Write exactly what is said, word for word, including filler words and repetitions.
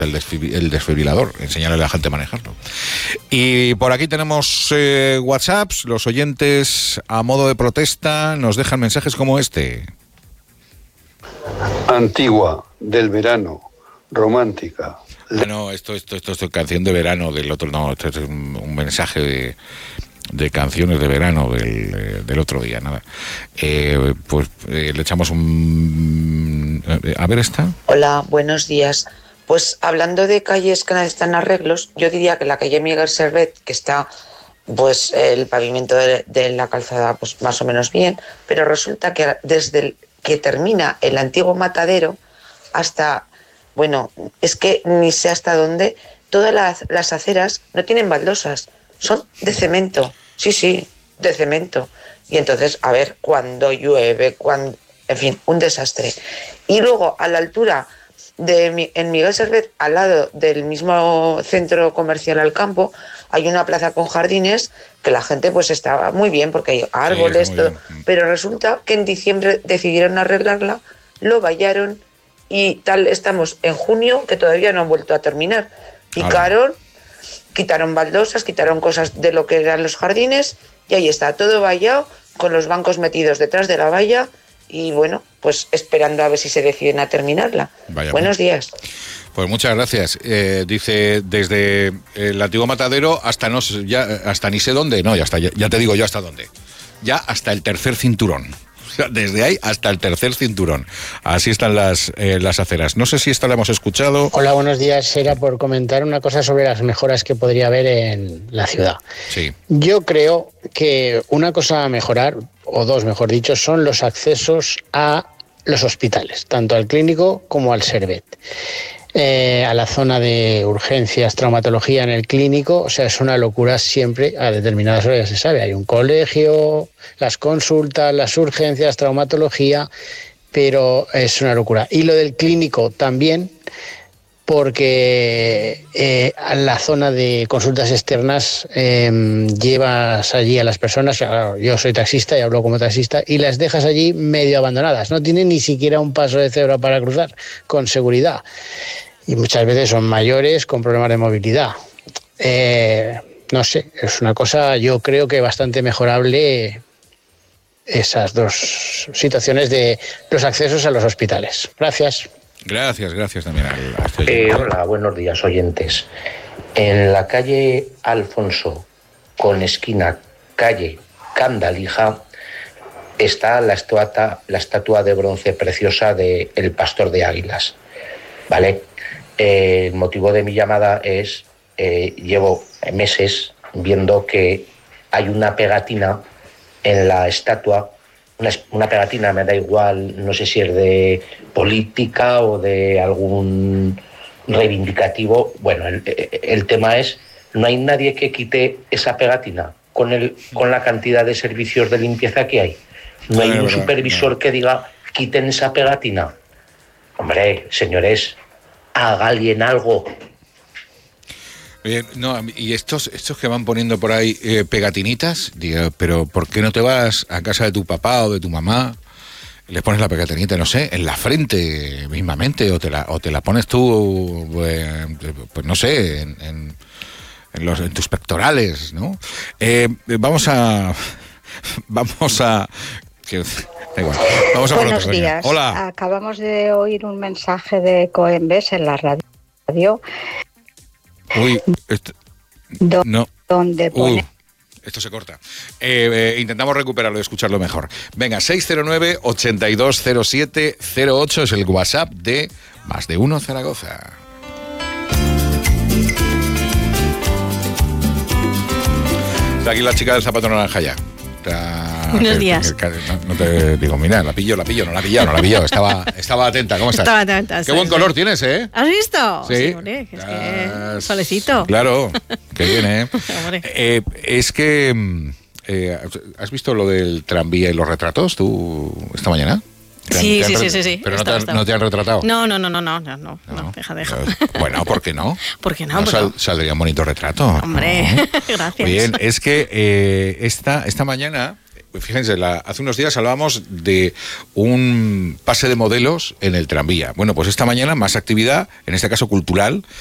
el, desfib- el desfibrilador, enseñarle a la gente a manejarlo. Y por aquí tenemos eh, WhatsApps, los oyentes a modo de protesta nos dejan mensajes como este. Antigua, del verano, romántica. Ah, no, esto, esto, esto, esto es canción de verano del otro, no, esto es un, un mensaje de, de canciones de verano del, eh, del otro día, nada. Eh, pues eh, le echamos un... A ver esta. Hola, buenos días. Pues hablando de calles que necesitan arreglos, yo diría que la calle Miguel Servet, que está pues el pavimento de, de la calzada pues más o menos bien, pero resulta que desde el que termina el antiguo matadero hasta, bueno, es que ni sé hasta dónde, todas las, las aceras no tienen baldosas, son de cemento, sí, sí, de cemento. Y entonces, a ver, cuando llueve, cuando, en fin, un desastre. Y luego, a la altura de en Miguel Servet, al lado del mismo centro comercial Alcampo, hay una plaza con jardines que la gente pues estaba muy bien porque hay árboles, sí, todo, bien. Pero resulta que en diciembre decidieron arreglarla, lo vallaron y tal, estamos en junio que todavía no han vuelto a terminar. Picaron, quitaron baldosas, quitaron cosas de lo que eran los jardines y ahí está, todo vallado, con los bancos metidos detrás de la valla y bueno, pues esperando a ver si se deciden a terminarla. Vaya, buenos días. Pues muchas gracias. Eh, dice, desde el antiguo matadero hasta no ya hasta ni sé dónde, no, ya hasta, ya, ya te digo yo hasta dónde. Ya hasta el tercer cinturón. O sea, desde ahí hasta el tercer cinturón. Así están las, eh, las aceras. No sé si esta la hemos escuchado. Hola, buenos días. Era por comentar una cosa sobre las mejoras que podría haber en la ciudad. Sí. Yo creo que una cosa a mejorar, o dos mejor dicho, son los accesos a los hospitales, tanto al clínico como al Servet. Eh, a la zona de urgencias, traumatología en el clínico, o sea, es una locura siempre, a determinadas horas ya se sabe, hay un colegio, las consultas, las urgencias, traumatología, pero es una locura. Y lo del clínico también, porque eh, a la zona de consultas externas eh, llevas allí a las personas, claro, yo soy taxista y hablo como taxista, y las dejas allí medio abandonadas, no tienen ni siquiera un paso de cebra para cruzar con seguridad. Y muchas veces son mayores con problemas de movilidad. Eh, no sé, es una cosa, yo creo que bastante mejorable esas dos situaciones de los accesos a los hospitales. Gracias. Gracias, gracias también al, a este eh, Hola, buenos días, oyentes. En la calle Alfonso, con esquina calle Candalija, está la estatua, la estatua de bronce preciosa de El Pastor de Águilas. ¿Vale? Eh, el motivo de mi llamada es, eh, llevo meses viendo que hay una pegatina en la estatua, una, una pegatina, me da igual, no sé si es de política o de algún reivindicativo. Bueno, el, el tema es, no hay nadie que quite esa pegatina con, el, con la cantidad de servicios de limpieza que hay. No hay un supervisor que diga, quiten esa pegatina. Hombre, señores, haga alguien algo. Eh, no, y estos estos que van poniendo por ahí eh, pegatinitas, digo, pero ¿por qué no te vas a casa de tu papá o de tu mamá? Les pones la pegatinita, no sé, en la frente mismamente, o te la, o te la pones tú, eh, pues no sé, en, en, en, los, en tus pectorales, ¿no? Eh, vamos a... Vamos a... Que, igual, vamos a por Buenos otro, días. Hola. Acabamos de oír un mensaje de Coembes en la radio. Uy, esto, do, no. Donde pone... Uh, esto se corta. Eh, eh, intentamos recuperarlo y escucharlo mejor. Venga, seis cero nueve, ochenta y dos cero siete cero ocho es el WhatsApp de Más de Uno Zaragoza. Está aquí la chica del zapato naranja ya. Está, Buenos que, días. Que, que, no, no te digo, mira, la pillo, la pillo, no la pillo, no la pillo. Estaba, estaba atenta, ¿cómo estás? Estaba atenta. Qué sí, buen sí. color tienes, ¿eh? ¿Has visto? Sí. Sí, hombre, es que solecito. Claro, qué bien, ¿eh? eh es que... Eh, ¿has visto lo del tranvía y los retratos tú esta mañana? Sí, sí, sí, sí, sí. Pero no, estaba, te, estaba. no te han retratado. No, no, no, no, no, no, no, no deja, deja. Bueno, ¿por qué no? ¿Por qué no? No Pero... sal, saldría un bonito retrato. Hombre, ¿no? gracias. Bien, es que eh, esta, esta mañana fíjense, la, hace unos días hablábamos de un pase de modelos en el tranvía. Bueno, pues esta mañana más actividad, en este caso cultural,